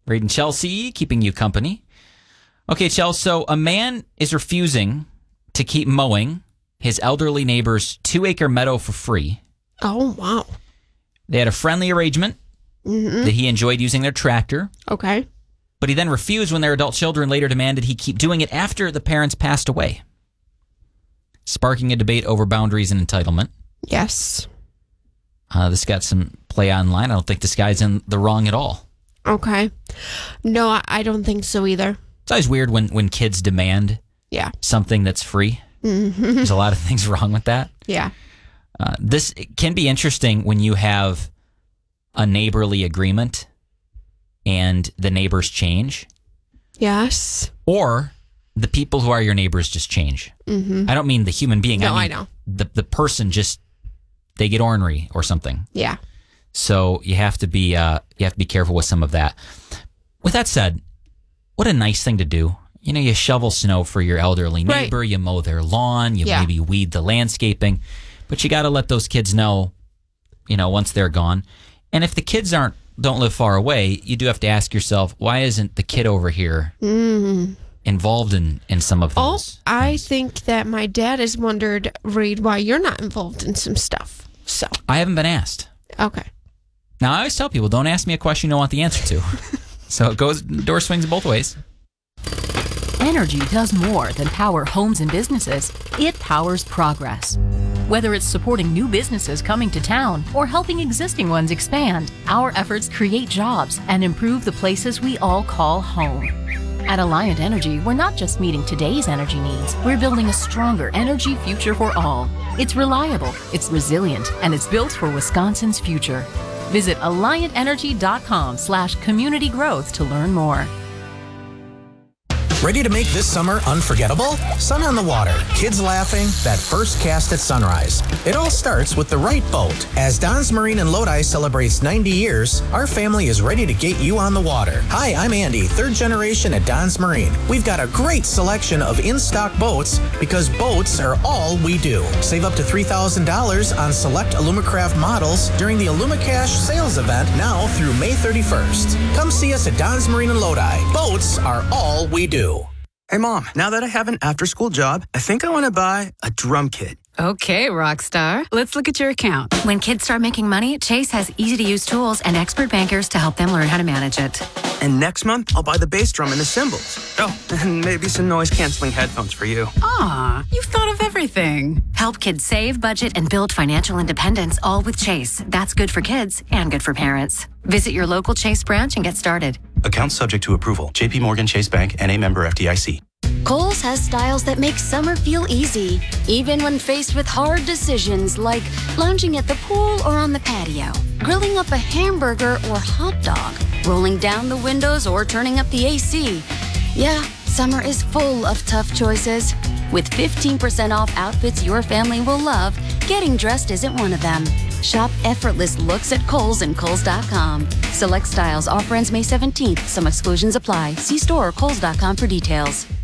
Reed and Chelsea keeping you company. Okay, Chelsea, so a man is refusing to keep mowing his elderly neighbor's 2-acre meadow for free. Oh, wow. They had a friendly arrangement that he enjoyed using their tractor. Okay. But he then refused when their adult children later demanded he keep doing it after the parents passed away, sparking a debate over boundaries and entitlement. Yes. This got some play online. I don't think this guy's in the wrong at all. Okay. No, I don't think so either. It's always weird when kids demand something that's free. Mm-hmm. There's a lot of things wrong with that. Yeah. This can be interesting when you have a neighborly agreement and the neighbors change. Yes. Or the people who are your neighbors just change. Mm-hmm. I don't mean the human being. No, I know. The person just, they get ornery or something. Yeah. So you have to be careful with some of that. With that said, what a nice thing to do. You know, you shovel snow for your elderly neighbor, Right. you mow their lawn, you maybe weed the landscaping, but you got to let those kids know, you know, once they're gone. And if the kids don't live far away, you do have to ask yourself, why isn't the kid over here involved in some of those? I think that my dad has wondered, Reed, why you're not involved in some stuff. So I haven't been asked. Okay. Now, I always tell people, don't ask me a question you don't want the answer to. So it goes, door swings both ways. Energy does more than power homes and businesses. It powers progress. Whether it's supporting new businesses coming to town or helping existing ones expand, our efforts create jobs and improve the places we all call home. At Alliant Energy, we're not just meeting today's energy needs, we're building a stronger energy future for all. It's reliable, it's resilient, and it's built for Wisconsin's future. Visit AlliantEnergy.com/community growth to learn more. Ready to make this summer unforgettable? Sun on the water, kids laughing, that first cast at sunrise. It all starts with the right boat. As Don's Marine in Lodi celebrates 90 years, our family is ready to get you on the water. Hi, I'm Andy, third generation at Don's Marine. We've got a great selection of in-stock boats because boats are all we do. Save up to $3,000 on select Alumacraft models during the Alumacash sales event now through May 31st. Come see us at Don's Marine in Lodi. Boats are all we do. Hey, Mom, now that I have an after-school job, I think I want to buy a drum kit. Okay, Rockstar. Let's look at your account. When kids start making money, Chase has easy-to-use tools and expert bankers to help them learn how to manage it. And next month, I'll buy the bass drum and the cymbals. Oh, and maybe some noise-canceling headphones for you. Aw, you've thought of everything. Help kids save, budget, and build financial independence, all with Chase. That's good for kids and good for parents. Visit your local Chase branch and get started. Account subject to approval. J.P. Morgan Chase Bank, N.A. member FDIC. Kohl's has styles that make summer feel easy, even when faced with hard decisions like lounging at the pool or on the patio, grilling up a hamburger or hot dog, rolling down the windows or turning up the AC. Yeah, summer is full of tough choices. With 15% off outfits your family will love, getting dressed isn't one of them. Shop effortless looks at Kohl's and Kohl's.com. Select styles. Offer ends May 17th. Some exclusions apply. See store or Kohl's.com for details.